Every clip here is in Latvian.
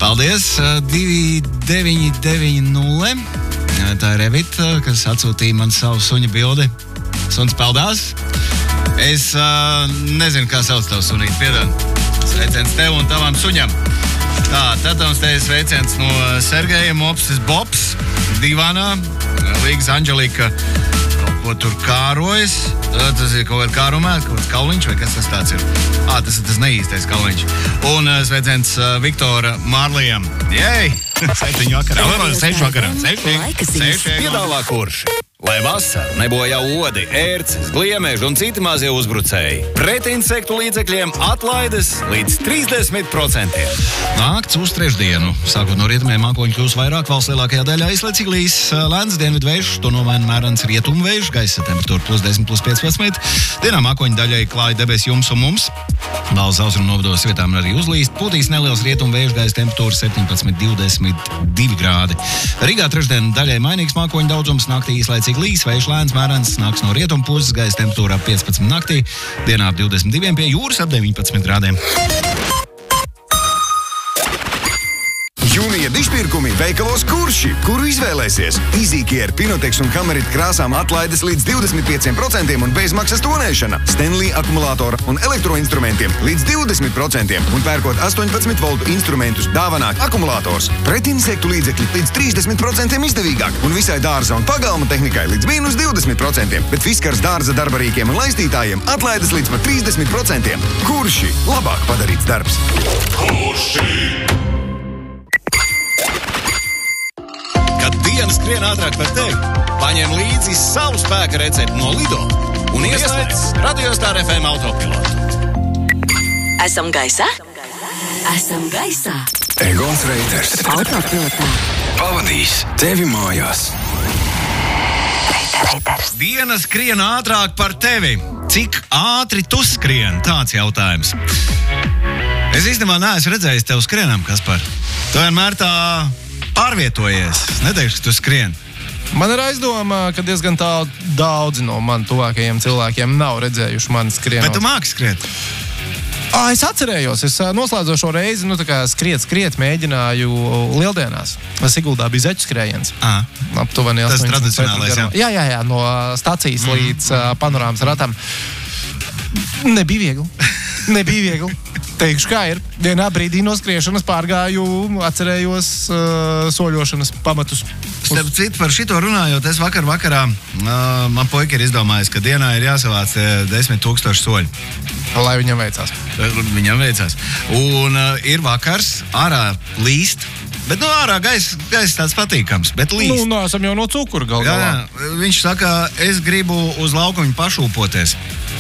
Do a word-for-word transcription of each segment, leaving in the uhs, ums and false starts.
Paldies, divi deviņi deviņi nulle. Tā ir Evita, kas atsūtīja man savu suņa bildi. Suns peldās. Es uh, nezinu, kā sauc tavu sunīti, piedod. Sveiciens tev un tavam suņam. Tā, tad mums te ir sveiciens no Sergeja Mopsis Bobs, divānā, Līgas Anģelika, kaut ko tur kārojas. Tas ir kaut kāda kārumē, kaut kāds kauliņš, vai kas tas tāds ir? Ā, tas ir tas neīstais kauliņš. Un sveiciens Viktora Mārlijam. Jej! Septiņu vakarā. Sešu vakarā. Seši. Seši. Piedāvā kurš? Lai vasara nebojā odi, ērces, gliemeži un citi mazie uzbrucēji. Pret insektu līdzekļiem atlaides līdz trīsdesmit procentiem. Nakts uz trešdienu. Sākot no rietumiem mākoņu kļūs vairāk, valsts lielākajā daļā izlaicīgi līs lēns dienvidu vējš, to nomaina mērens rietumu vējš, gaisa temperatūra plus desmit, plus piecpadsmit. Dienā mākoņu daļai klāja debes jums un mums. Valsts austrumu novados vietām arī uzlīst. Pūtīs neliels rietumu vējš, gaisa temperatūra septiņpadsmit, divdesmit divi grādi. Rīgā trešdien daļai mainīgs mākoņu daudzums, naktī īslaicīgi līs, vējš lēns mērens, nāks no rietumu puses, gaisa temperatūra ap piecpadsmit naktī, dienā ap divdesmit divi, pie jūras ap deviņpadsmit grādiem. Jūnija dišpirkumi veikalos Kurši, kuru izvēlēsies. Izīkier, Pinotex un Kamerit krāsām atlaides līdz divdesmit pieci procenti un bezmaksas tonēšana. Stanley akumulātora un elektroinstrumentiem līdz divdesmit procenti un pērkot astoņpadsmit voltu instrumentus dāvanāk akumulātors. Pret insektu līdzekļi līdz trīsdesmit procenti izdevīgāk un visai dārza un pagalma tehnikai līdz mīnus divdesmit procenti, bet Fiskars dārza darbarīkiem un laistītājiem atlaides līdz pat trīsdesmit procenti. Kurši? Labāk padarīts darbs. Kurši? Kad diena skrien ātrāk par tevi, paņem līdzi savu spēka recepti no Lido un ieslēdz Radiostar F M autopilotu. Esam gaisā? Esam gaisā. Egons Reiters Autopilotā. pavadīs tevi mājās. Reiters. Diena skrien ātrāk par tevi. Cik ātri tu skrien? Tāds jautājums. Es īstenībā neesmu redzējis tev skrienam, Kaspar. Tu vienmēr tā pārvietojies. Neteikšu, ka tu skrien. Man ir aizdoma, ka diezgan tā daudzi no man tuvākajiem cilvēkiem nav redzējuši mani skrienot. Bet tu māki skriet? Ā, es atcerējos, es noslēdzošo reizi, nu tā kā skriet, skriet, mēģināju Lieldienās. Siguldā bija zeķu skrējiens. Ā. Aptuveni Tas astoņdesmit tradicionālais, metru garumā. Jā, jā, jā, no stacijas mm. līdz uh, panorāmas ratam. Nebija viegli. Nebija viegli. Teikšu, kā ir. Vienā brīdī no skriešanas pārgāju, atcerējos uh, soļošanas pamatus. Starp citu, par šito runājot, es vakar vakarā, uh, man puika ir izdomājis, ka dienā ir jāsavāc desmit tūkstoši soļi. Lai viņam veicās. Viņam veicās. Un uh, ir vakars, ārā līst, bet nu ārā gaiss gais tāds patīkams, bet līst. Nu, nu, esam jau no cukura gal galā. Jā, viņš saka, es gribu uz laukumu pašūpoties.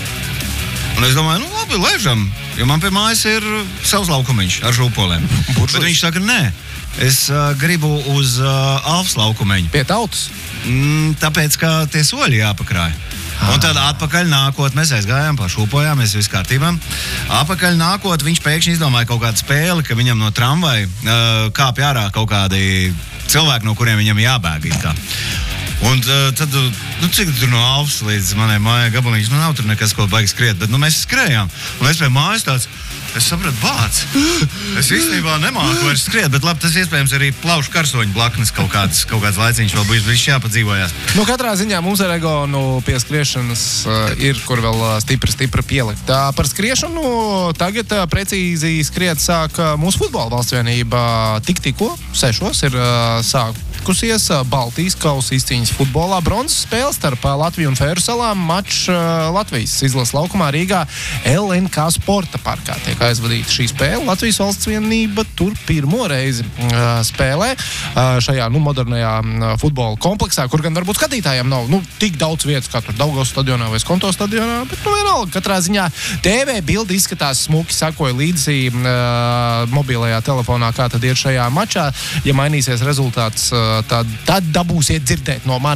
Un es domāju, nu labi, ležam, jo man pie mājas ir savs laukumiņš ar žūpolēm. Bet viņš saka, nē, es uh, gribu uz uh, Alfas laukumiņu. Pie tautas? Mm, tāpēc, ka tie soļi jāpakrāja. Ah. Un tad atpakaļ nākot, mēs aizgājām, pašūpojām, mēs viss kārtībā. Atpakaļ nākot, viņš pēkšņi izdomāja kaut kādu spēli, ka viņam no tramvaja uh, kāpj ārā kaut kādi cilvēki, no kuriem viņam jābēg it kā. Un uh, tad, nu, cik tur no Alfas līdz manai mājai gabaliņš, nu, nav tur nekas, ko baigi skriet, bet, nu, mēs skrējām. Un es pie mājas tāds, es sapratu, bāc. Es īstenībā nemāku vairs skriet, bet labi, tas iespējams arī plaušu karsoņu blaknes kaut kāds, kaut kāds laiciņš vēl bijis, viņš jāpadzīvojās. Nu, katrā ziņā mums ar Egonu pie skriešanas uh, ir, kur vēl uh, stipri, stipri pielikt. Tā, par skriešanu tagad uh, precīzi skriet sāk uh, mūsu futbola valsts vienība tik tikko, sešos ir uh, sākusies uh, Baltijas kausa izcīņas futbolā. Bronzas spēle starp uh, Latviju un Fēru salām, mačs uh, Latvijas izlases laukumā Rīgā L N K sporta parkā tiek aizvadīta šī spēle. Latvijas valsts vienība tur pirmo reizi uh, spēlē uh, šajā nu, modernajā uh, futbola kompleksā, kur gan varbūt skatītājiem nav nu, tik daudz vietas, kā tur Daugavas stadionā vai Skonto stadionā, bet nu vienalga, katrā ziņā T V bildi izskatās smuki, sakoja līdzi uh, mobilajā telefonā, kā tad ir šajā mačā. Ja mainīsies rezultāts, uh, tad, tad dabūsiet dzirdēt no manis.